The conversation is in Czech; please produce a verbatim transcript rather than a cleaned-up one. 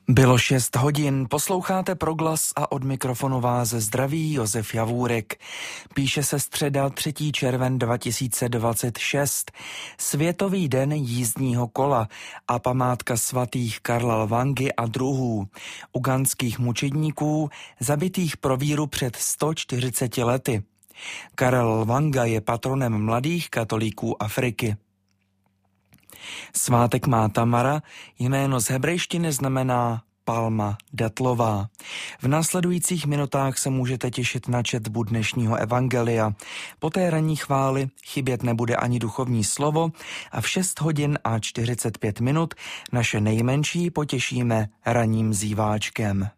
Bylo šest hodin, posloucháte Proglas a od mikrofonu vás zdraví Josef Javůrek. Píše se středa třetího června dva tisíce dvacet šest, Světový den jízdního kola a památka svatých Karla Lwangy a druhů, ugandských mučedníků, zabitých pro víru před sto čtyřiceti lety. Karel Lwanga je patronem mladých katolíků Afriky. Svátek má Tamara, jméno z hebrejštiny znamená palma datlová. V následujících minutách se můžete těšit na četbu dnešního evangelia. Po té ranní chváli chybět nebude ani duchovní slovo a v šest hodin a čtyřicet pět minut naše nejmenší potěšíme ranním zíváčkem.